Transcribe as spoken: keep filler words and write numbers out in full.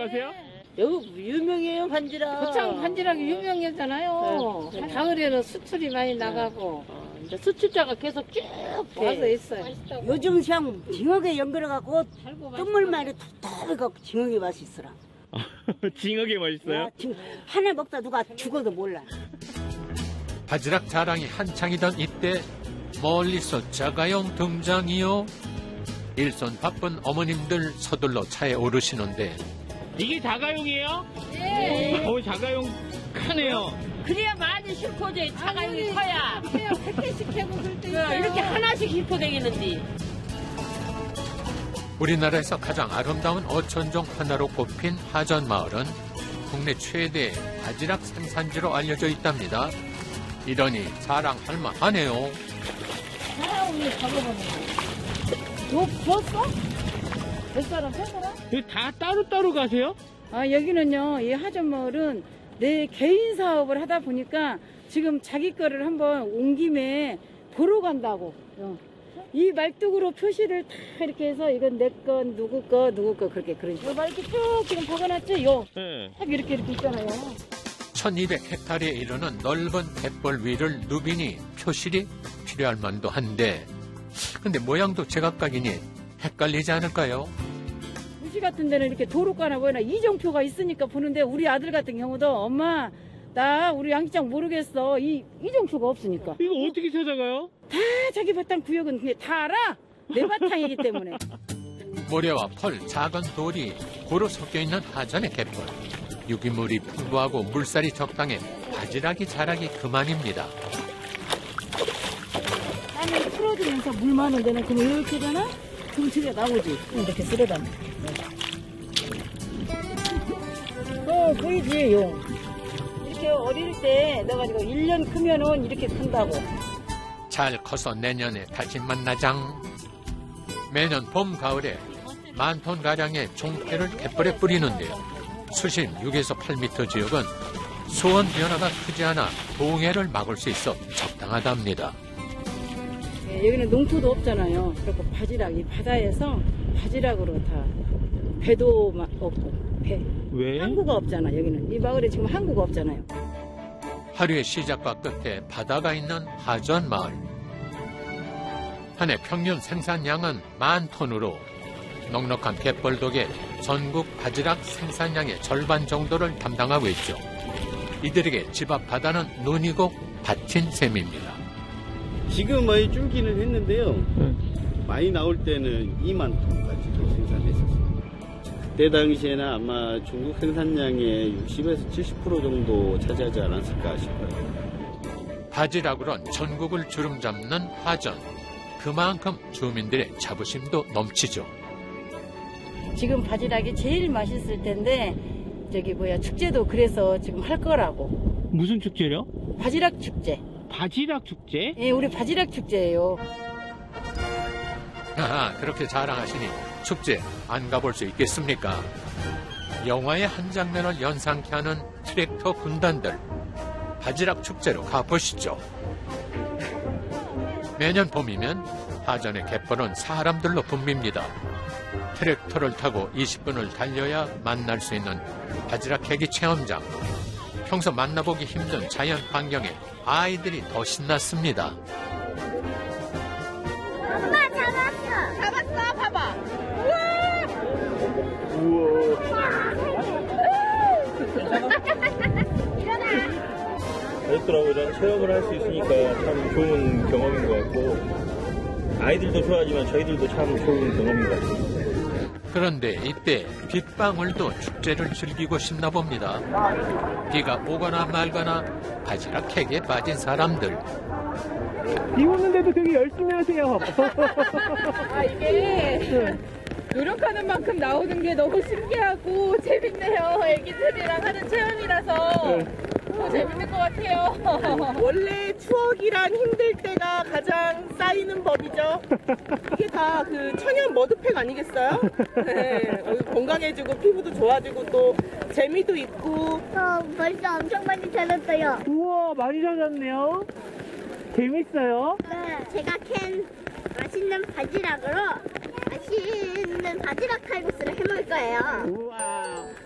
가세요? 여기 유명해요, 반지락. 고창 반지락이 유명하잖아요. 네. 가을에는 수출이 많이 나가고 어, 이제 수출자가 계속 쭉 와서 있어요. 요즘 상 징어게 연결해갖고 뜬물만이 톡톡해갖고 징어게 맛있어라. 징하게 맛있어요? 야, 지금 하나 먹다 누가 죽어도 몰라. 바지락 자랑이 한창이던 이때 멀리서 자가용 등장이요. 일손 바쁜 어머님들 서둘러 차에 오르시는데 이게 자가용이에요? 네. 어, 자가용 크네요. 그래야 많이 실코져 차가용이 커야. 백 개씩 해고 그럴 때 있어요. 이렇게 하나씩 실코되겠는데. 우리나라에서 가장 아름다운 어촌종 하나로 꼽힌 하전마을은 국내 최대 바지락 생산지로 알려져 있답니다. 이러니 자랑할 만하네요. 사람이 잡아보는 거. 너 줬어? 몇 사람, 세 사람? 여기 다 따로따로 가세요? 아, 여기는요, 이 하전마을은 내 개인 사업을 하다 보니까 지금 자기 거를 한번 온 김에 보러 간다고. 어. 이 말뚝으로 표시를 다 이렇게 해서 이건 내 거, 누구 거, 누구 거 그렇게 그런 식으로. 막 이렇게 쭉 지금 박아놨죠? 요. 네. 딱 이렇게 이렇게 있잖아요. 천이백 헥타르에 이르는 넓은 갯벌 위를 누비니 표실이 필요할 만도 한데 근데 모양도 제각각이니 헷갈리지 않을까요? 도시 같은 데는 이렇게 도로가나 뭐나 이정표가 있으니까 보는데 우리 아들 같은 경우도 엄마 나 우리 양식장 모르겠어. 이 이정표가 없으니까. 이거 어떻게 찾아가요? 다 자기 바탕 구역은 그냥 다 알아. 내 바탕이기 때문에. 모래와 펄, 작은 돌이 고루 섞여 있는 하전의 갯벌. 유기물이 풍부하고 물살이 적당해 바지락이 자라기 그만입니다. 땀이 풀어지면서 물 많은 데는 그럼 이렇게 되나? 등치가 나오지. 이렇게 쓸어담아. 어, 보이지, 요. 이렇게 어릴 때 넣어가지고 일 년 크면은 이렇게 큰다고. 잘 커서 내년에 다시 만나장. 매년 봄, 가을에 만 톤가량의 종패를 갯벌에 뿌리는데요. 수심 육에서 팔 미터 지역은 수온 변화가 크지 않아 동해를 막을 수 있어 적당하답니다. 예, 여기는 농토도 없잖아요. 그리고 바지락, 이 바다에서 바지락으로 다 배도 마- 없고, 배. 왜? 항구가 없잖아, 여기는. 이 마을에 지금 항구가 없잖아요. 하루의 시작과 끝에 바다가 있는 하전 마을. 한 해 평균 생산량은 만 톤으로 넉넉한 갯벌 덕에 전국 바지락 생산량의 절반 정도를 담당하고 있죠. 이들에게 집 앞 바다는 눈이고 밭인 셈입니다. 지금 많이 줄기는 했는데요. 많이 나올 때는 이만 톤까지 생산했었어요. 그때 당시에는 아마 중국 생산량의 육십에서 칠십 퍼센트 정도 차지하지 않았을까 싶어요. 바지락으론 전국을 주름잡는 하전. 그만큼 주민들의 자부심도 넘치죠. 지금 바지락이 제일 맛있을 텐데, 저기 뭐야, 축제도 그래서 지금 할 거라고. 무슨 축제요? 바지락 축제. 바지락 축제? 예, 우리 바지락 축제예요. 하하, 그렇게 자랑하시니 축제 안 가볼 수 있겠습니까? 영화의 한 장면을 연상케 하는 트랙터 군단들. 바지락 축제로 가보시죠. 매년 봄이면 하전의 갯벌은 사람들로 붐빕니다. 트랙터를 타고 이십 분을 달려야 만날 수 있는 바지락 캐기 체험장. 평소 만나보기 힘든 자연 환경에 아이들이 더 신났습니다. 엄마 잡았어. 잡았어. 봐봐. 그렇더라고요. 이런 체험을 할 수 있으니까 참 좋은 경험인 것 같고 아이들도 좋아하지만 저희들도 참 좋은 경험인 것 같아요. 그런데 이때 빗방울도 축제를 즐기고 싶나 봅니다. 비가 오거나 말거나 바지락 캐기에 빠진 사람들. 비 오는데도 되게 열심히 하세요. 아, 이게 노력하는 만큼 나오는 게 너무 신기하고 재밌네요. 애기들이랑 하는 체험이라서 너무 재밌는 것 같아요. 원래 추억이란 힘들 때가 가장 쌓이는 법이죠. 이게 다 그 천연 머드팩 아니겠어요? 네, 건강해지고 피부도 좋아지고 또 재미도 있고. 저 벌써 엄청 많이 찾았어요. 우와, 많이 찾았네요. 재밌어요? 네, 제가 캔 맛있는 바지락으로 맛있는 바지락 칼국수를 해먹을 거예요. 우와.